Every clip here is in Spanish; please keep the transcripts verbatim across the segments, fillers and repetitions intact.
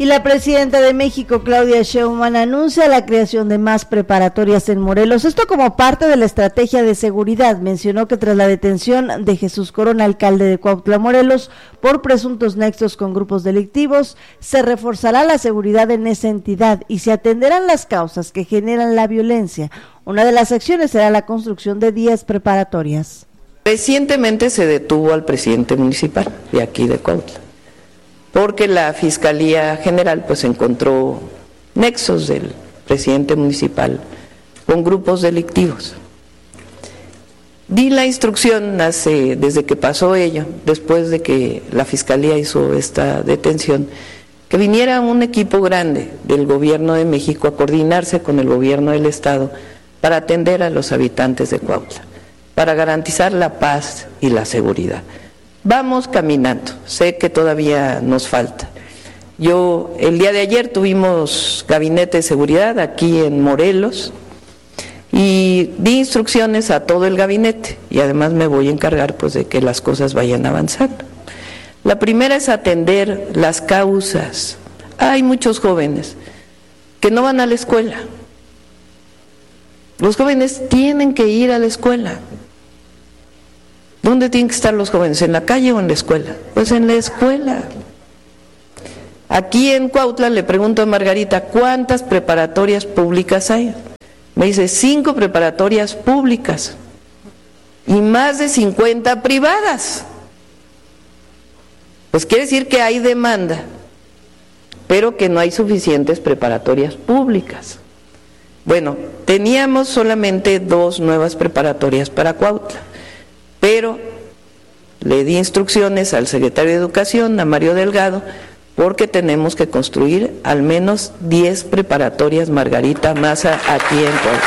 Y la presidenta de México, Claudia Sheinbaum, anuncia la creación de más preparatorias en Morelos. Esto como parte de la estrategia de seguridad. Mencionó que tras la detención de Jesús Corona, alcalde de Cuautla, Morelos, por presuntos nexos con grupos delictivos, se reforzará la seguridad en esa entidad y se atenderán las causas que generan la violencia. Una de las acciones será la construcción de diez preparatorias. Recientemente se detuvo al presidente municipal de aquí de Cuautla, porque la Fiscalía General pues encontró nexos del presidente municipal con grupos delictivos. Di la instrucción hace, desde que pasó ello, después de que la Fiscalía hizo esta detención, que viniera un equipo grande del Gobierno de México a coordinarse con el Gobierno del Estado para atender a los habitantes de Cuautla, para garantizar la paz y la seguridad. Vamos caminando, sé que todavía nos falta. Yo, el día de ayer tuvimos gabinete de seguridad aquí en Morelos y di instrucciones a todo el gabinete y además me voy a encargar pues de que las cosas vayan avanzando. La primera es atender las causas. Hay muchos jóvenes que no van a la escuela. Los jóvenes tienen que ir a la escuela. ¿Dónde tienen que estar los jóvenes? ¿En la calle o en la escuela? Pues en la escuela. Aquí en Cuautla le pregunto a Margarita, ¿cuántas preparatorias públicas hay? Me dice, cinco preparatorias públicas y más de cincuenta privadas. Pues quiere decir que hay demanda, pero que no hay suficientes preparatorias públicas. Bueno, teníamos solamente dos nuevas preparatorias para Cuautla, pero le di instrucciones al secretario de Educación, a Mario Delgado, porque tenemos que construir al menos diez preparatorias Margarita Maza aquí en Cuautla.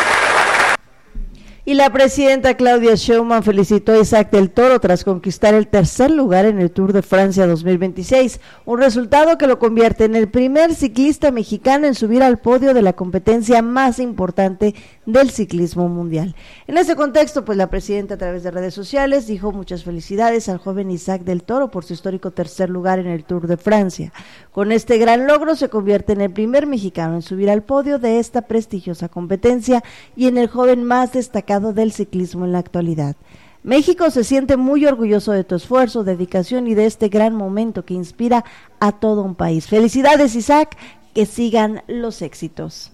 Y la presidenta Claudia Sheinbaum felicitó a Isaac del Toro tras conquistar el tercer lugar en el Tour de Francia dos mil veintiséis, un resultado que lo convierte en el primer ciclista mexicano en subir al podio de la competencia más importante del ciclismo mundial. En ese contexto, pues la presidenta a través de redes sociales dijo muchas felicidades al joven Isaac del Toro por su histórico tercer lugar en el Tour de Francia. Con este gran logro se convierte en el primer mexicano en subir al podio de esta prestigiosa competencia y en el joven más destacado del ciclismo en la actualidad. México se siente muy orgulloso de tu esfuerzo, dedicación y de este gran momento que inspira a todo un país. Felicidades, Isaac, que sigan los éxitos.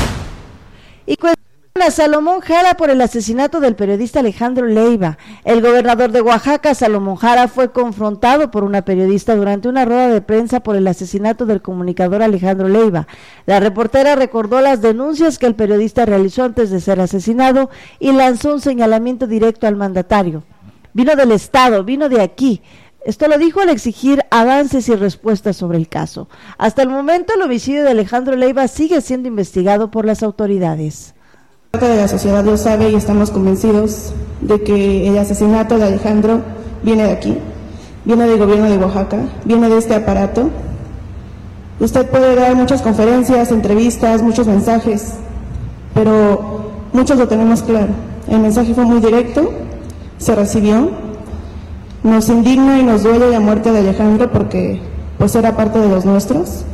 Y a Salomón Jara por el asesinato del periodista Alejandro Leiva. El gobernador de Oaxaca, Salomón Jara, fue confrontado por una periodista durante una rueda de prensa por el asesinato del comunicador Alejandro Leiva. La reportera recordó las denuncias que el periodista realizó antes de ser asesinado y lanzó un señalamiento directo al mandatario. Vino del Estado, vino de aquí. Esto lo dijo al exigir avances y respuestas sobre el caso. Hasta el momento, el homicidio de Alejandro Leiva sigue siendo investigado por las autoridades. De la sociedad lo sabe y estamos convencidos de que el asesinato de Alejandro viene de aquí, viene del gobierno de Oaxaca, viene de este aparato. Usted puede dar muchas conferencias, entrevistas, muchos mensajes, pero muchos lo tenemos claro. El mensaje fue muy directo, se recibió, nos indigna y nos duele la muerte de Alejandro porque pues era parte de los nuestros.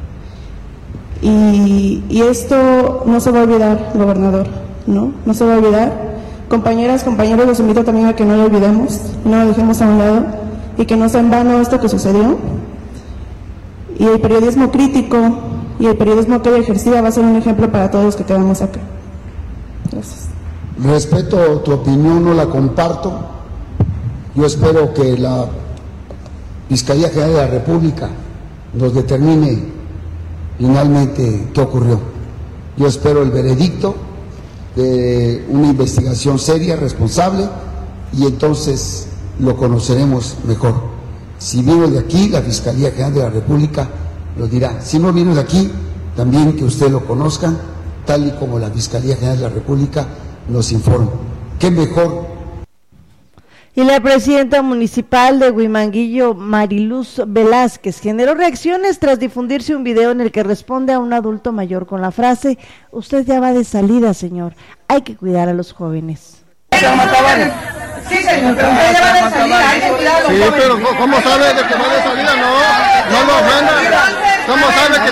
Y, y esto no se va a olvidar, gobernador, ¿no? No se va a olvidar. Compañeras, compañeros, los invito también a que no lo olvidemos, no lo dejemos a un lado y que no sea en vano esto que sucedió. Y el periodismo crítico y el periodismo que ella ejercía va a ser un ejemplo para todos los que quedamos acá. Gracias. Respeto tu opinión, no la comparto. Yo espero que la Fiscalía General de la República nos determine finalmente qué ocurrió. Yo espero el veredicto de una investigación seria, responsable, y entonces lo conoceremos mejor. Si vino de aquí, la Fiscalía General de la República lo dirá. Si no vino de aquí, también que usted lo conozca, tal y como la Fiscalía General de la República nos informa. ¿Qué mejor? Y la presidenta municipal de Huimanguillo, Mariluz Velázquez, generó reacciones tras difundirse un video en el que responde a un adulto mayor con la frase: usted ya va de salida, señor, hay que cuidar a los jóvenes. Sí, señor, pero usted ya va de salida, hay que cuidar a los jóvenes. Sí, pero ¿cómo sabe de que va de salida? No, no lo ofenda. ¿Cómo sabe que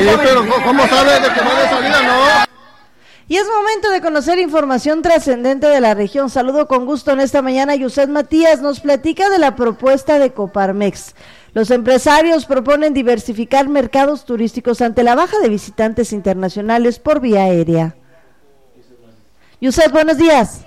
pero ¿cómo sabe de que va de salida? No. Y es momento de conocer información trascendente de la región. Saludo con gusto en esta mañana. Yuset Matías nos platica de la propuesta de Coparmex. Los empresarios proponen diversificar mercados turísticos ante la baja de visitantes internacionales por vía aérea. Yuset, buenos días.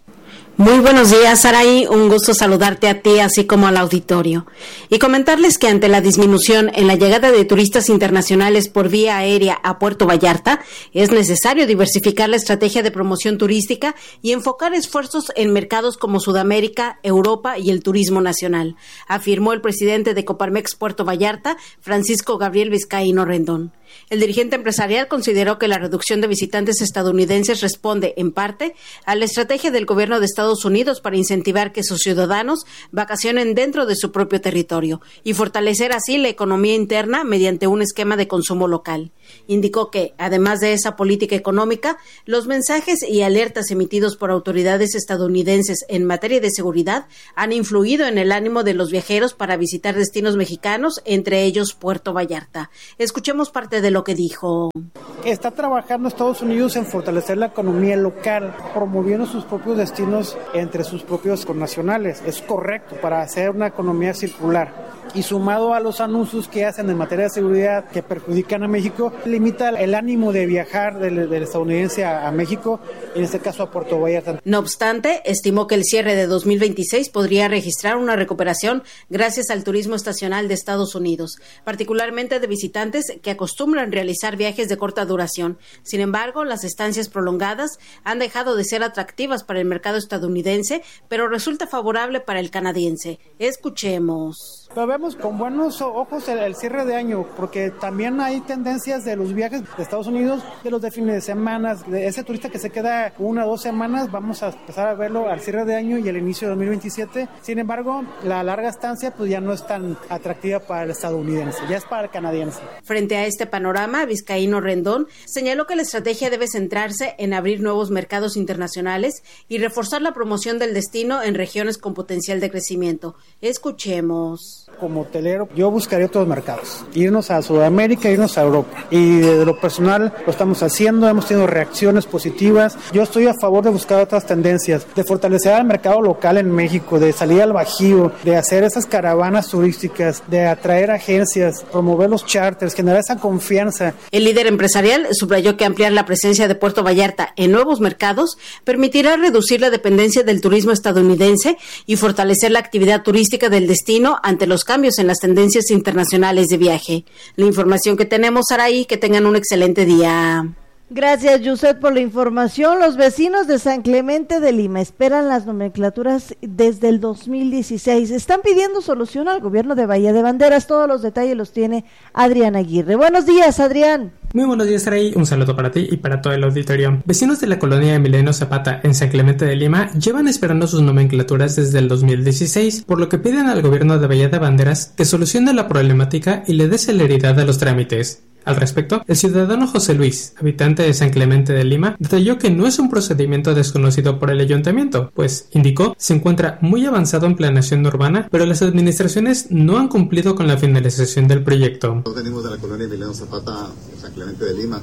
Muy buenos días, Saraí, un gusto saludarte a ti así como al auditorio y comentarles que ante la disminución en la llegada de turistas internacionales por vía aérea a Puerto Vallarta, es necesario diversificar la estrategia de promoción turística y enfocar esfuerzos en mercados como Sudamérica, Europa y el turismo nacional, afirmó el presidente de Coparmex Puerto Vallarta, Francisco Gabriel Vizcaíno Rendón. El dirigente empresarial consideró que la reducción de visitantes estadounidenses responde, en parte, a la estrategia del gobierno de Estados Unidos para incentivar que sus ciudadanos vacacionen dentro de su propio territorio y fortalecer así la economía interna mediante un esquema de consumo local. Indicó que, además de esa política económica, los mensajes y alertas emitidos por autoridades estadounidenses en materia de seguridad han influido en el ánimo de los viajeros para visitar destinos mexicanos, entre ellos Puerto Vallarta. Escuchemos parte de lo que dijo. Está trabajando Estados Unidos en fortalecer la economía local, promoviendo sus propios destinos entre sus propios connacionales. Es correcto para hacer una economía circular. Y sumado a los anuncios que hacen en materia de seguridad que perjudican a México, limita el ánimo de viajar del, del estadounidense a, a México, en este caso a Puerto Vallarta. No obstante, estimó que el cierre de dos mil veintiséis podría registrar una recuperación gracias al turismo estacional de Estados Unidos, particularmente de visitantes que acostumbran realizar viajes de corta duración. Sin embargo, las estancias prolongadas han dejado de ser atractivas para el mercado estadounidense, pero resulta favorable para el canadiense. Escuchemos. Lo vemos con buenos ojos el, el cierre de año, porque también hay tendencias de los viajes de Estados Unidos, de los de fines de semana, de ese turista que se queda una o dos semanas, vamos a empezar a verlo al cierre de año y el inicio de dos mil veintisiete. Sin embargo, la larga estancia pues ya no es tan atractiva para el estadounidense, ya es para el canadiense. Frente a este panorama, Vizcaíno Rendón señaló que la estrategia debe centrarse en abrir nuevos mercados internacionales y reforzar la promoción del destino en regiones con potencial de crecimiento. Escuchemos. Como hotelero, yo buscaría otros mercados, irnos a Sudamérica, irnos a Europa. Y de lo personal lo estamos haciendo, hemos tenido reacciones positivas. Yo estoy a favor de buscar otras tendencias, de fortalecer al mercado local en México, de salir al Bajío, de hacer esas caravanas turísticas, de atraer agencias, promover los charters, generar esa confianza. El líder empresarial subrayó que ampliar la presencia de Puerto Vallarta en nuevos mercados permitirá reducir la dependencia del turismo estadounidense y fortalecer la actividad turística del destino ante los cambios en las tendencias internacionales de viaje. La información que tenemos, Saraí, que tengan un excelente día. Gracias, Yuset, por la información. Los vecinos de San Clemente de Lima esperan las nomenclaturas desde el dos mil dieciséis. Están pidiendo solución al gobierno de Bahía de Banderas. Todos los detalles los tiene Adrián Aguirre. Buenos días, Adrián. Muy buenos días, Saray. Un saludo para ti y para todo el auditorio. Vecinos de la colonia Emiliano Zapata en San Clemente de Lima llevan esperando sus nomenclaturas desde el dos mil dieciséis, por lo que piden al gobierno de Bahía de Banderas que solucione la problemática y le dé celeridad a los trámites. Al respecto, el ciudadano José Luis, habitante de San Clemente de Lima, detalló que no es un procedimiento desconocido por el ayuntamiento, pues, indicó, se encuentra muy avanzado en planeación urbana, pero las administraciones no han cumplido con la finalización del proyecto. Nosotros venimos de la colonia Emiliano Zapata, San Clemente de Lima.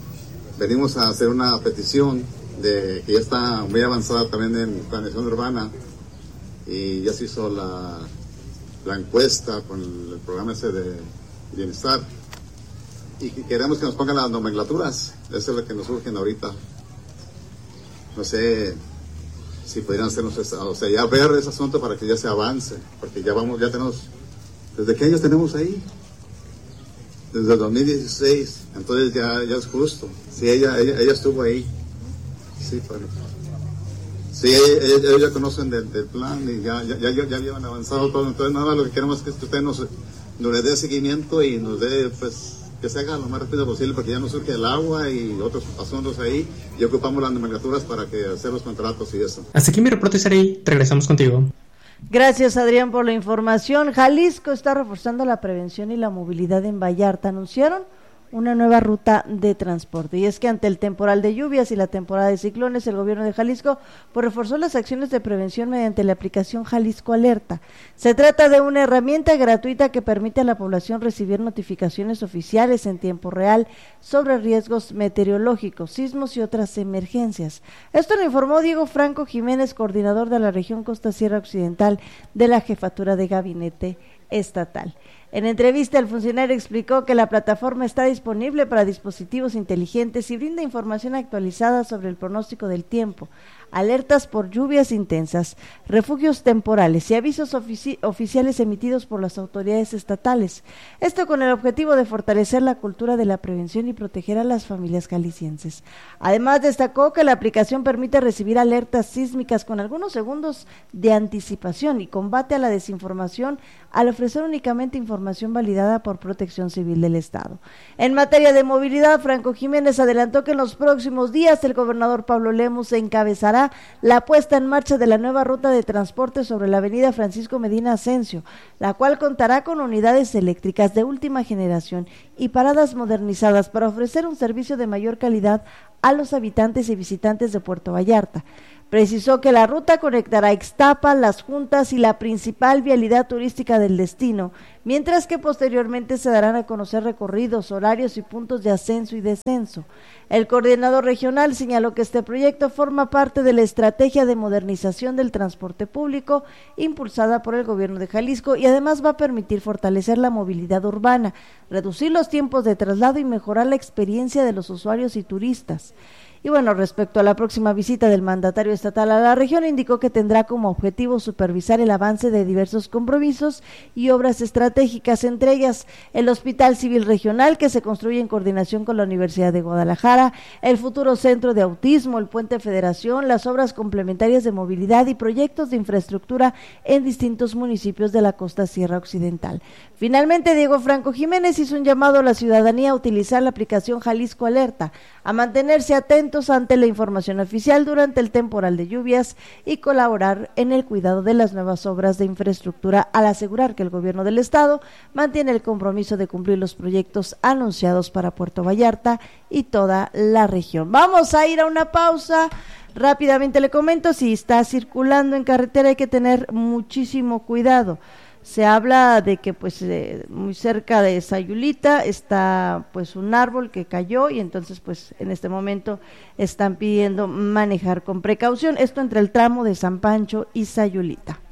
Venimos a hacer una petición de que ya está muy avanzada también en planeación urbana y ya se hizo la, la encuesta con el programa ese de bienestar. Y queremos que nos pongan las nomenclaturas, eso es lo que nos urgen ahorita. No sé si pudieran hacernos, o sea, ya ver ese asunto para que ya se avance, porque ya vamos, ya tenemos, ¿desde qué años tenemos ahí? Desde el dos mil dieciséis, entonces ya, ya es justo. Sí, ella, ella, ella estuvo ahí. Sí, bueno. Sí, ellos, ellos ya conocen del, del plan y ya, ya, ya, ya habían avanzado todo, entonces nada más lo que queremos es que usted nos, nos le dé seguimiento y nos dé, pues, que se haga lo más rápido posible porque ya nos surge el agua y otros asuntos ahí y ocupamos las nomenclaturas para que hacer los contratos y eso. Hasta aquí mi reporte, Saray. Regresamos contigo. Gracias, Adrián, por la información. Jalisco está reforzando la prevención y la movilidad en Vallarta. Anunciaron una nueva ruta de transporte. Y es que ante el temporal de lluvias y la temporada de ciclones, el gobierno de Jalisco pues reforzó las acciones de prevención mediante la aplicación Jalisco Alerta. Se trata de una herramienta gratuita que permite a la población recibir notificaciones oficiales en tiempo real sobre riesgos meteorológicos, sismos y otras emergencias. Esto lo informó Diego Franco Jiménez, coordinador de la región Costa Sierra Occidental de la Jefatura de Gabinete Estatal. En entrevista, el funcionario explicó que la plataforma está disponible para dispositivos inteligentes y brinda información actualizada sobre el pronóstico del tiempo, alertas por lluvias intensas, refugios temporales y avisos ofici- oficiales emitidos por las autoridades estatales. Esto con el objetivo de fortalecer la cultura de la prevención y proteger a las familias jaliscienses. Además, destacó que la aplicación permite recibir alertas sísmicas con algunos segundos de anticipación y combate a la desinformación al ofrecer únicamente información validada por Protección Civil del Estado. En materia de movilidad, Franco Jiménez adelantó que en los próximos días el gobernador Pablo Lemus encabezará la puesta en marcha de la nueva ruta de transporte sobre la avenida Francisco Medina Asensio, la cual contará con unidades eléctricas de última generación y paradas modernizadas para ofrecer un servicio de mayor calidad a los habitantes y visitantes de Puerto Vallarta. Precisó que la ruta conectará Ixtapa, Las Juntas y la principal vialidad turística del destino, mientras que posteriormente se darán a conocer recorridos, horarios y puntos de ascenso y descenso. El coordinador regional señaló que este proyecto forma parte de la estrategia de modernización del transporte público impulsada por el gobierno de Jalisco y además va a permitir fortalecer la movilidad urbana, reducir los tiempos de traslado y mejorar la experiencia de los usuarios y turistas. Y bueno, respecto a la próxima visita del mandatario estatal a la región, indicó que tendrá como objetivo supervisar el avance de diversos compromisos y obras estratégicas, entre ellas el Hospital Civil Regional, que se construye en coordinación con la Universidad de Guadalajara, el futuro Centro de Autismo, el Puente Federación, las obras complementarias de movilidad y proyectos de infraestructura en distintos municipios de la Costa Sierra Occidental. Finalmente, Diego Franco Jiménez hizo un llamado a la ciudadanía a utilizar la aplicación Jalisco Alerta, a mantenerse atentos ante la información oficial durante el temporal de lluvias y colaborar en el cuidado de las nuevas obras de infraestructura, al asegurar que el gobierno del estado mantiene el compromiso de cumplir los proyectos anunciados para Puerto Vallarta y toda la región. Vamos a ir a una pausa. Rápidamente le comento, si está circulando en carretera hay que tener muchísimo cuidado. Se habla de que pues eh, muy cerca de Sayulita está pues un árbol que cayó y entonces pues en este momento están pidiendo manejar con precaución, esto entre el tramo de San Pancho y Sayulita.